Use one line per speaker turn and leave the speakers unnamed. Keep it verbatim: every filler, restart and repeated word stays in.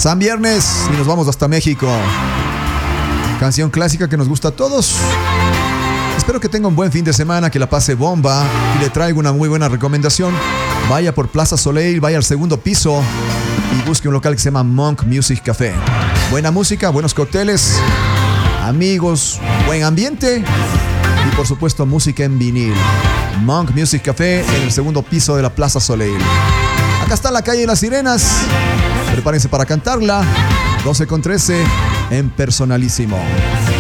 San Viernes y nos vamos hasta México. Canción clásica que nos gusta a todos. Espero que tenga un buen fin de semana, que la pase bomba. Y le traigo una muy buena recomendación. Vaya por Plaza Soleil, vaya al segundo piso y busque un local que se llama Monk Music Café. Buena música, buenos cócteles, amigos, buen ambiente y por supuesto música en vinil. Monk Music Café en el segundo piso de la Plaza Soleil. Acá está la calle de las Sirenas. Prepárense para cantarla. doce con trece en Personalísimo.